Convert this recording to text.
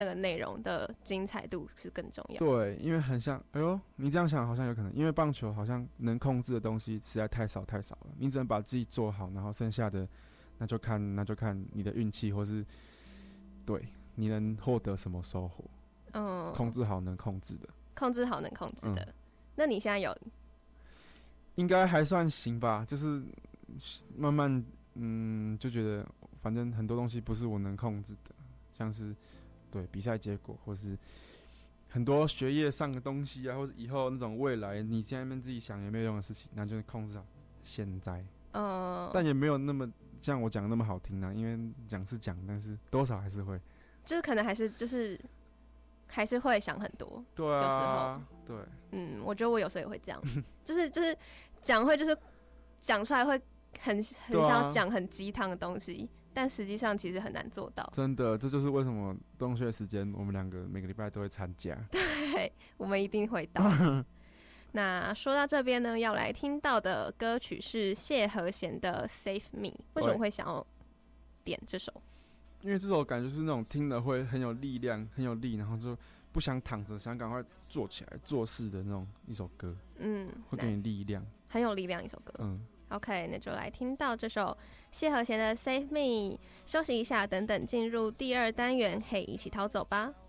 那个内容的精彩度是更重要。 对，因为很像，哎呦，你这样想好像有可能，因为棒球好像能控制的东西实在太少太少了，你只能把自己做好，然后剩下的那就看你的运气，或是对你能获得什么收获。控制好能控制的， 控制好能控制的。那你现在有？ 应该还算行吧，就是慢慢就觉得反正很多东西不是我能控制的，像是对比赛结果，或是很多学业上的东西啊，或是以后那种未来你现在面自己想也没有用的事情，那就是控制好现在。但也没有那么像我讲的那么好听啊，因为讲是讲，但是多少还是会， 就是可能还是会想很多。 对啊， 有时候对， 我觉得我有时候也会这样，就是讲会就是讲出来会很想讲很鸡汤的东西，但实际上其实很难做到。 真的，这就是为什么洞穴时间我们两个每个礼拜都会参加。 对，我们一定会到。那说到这边呢，要来听到的歌曲是谢和弦的《Save Me》。为什么会想要点这首？ 因为这首感觉是那种听了会很有力量、很有力，然后就不想躺着，想赶快做起来做事的那种一首歌。会给你力量， 很有力量一首歌。OK， 那就来听到这首谢和弦的《Save Me》。休息一下，等等进入第二单元，嘿，一起逃走吧。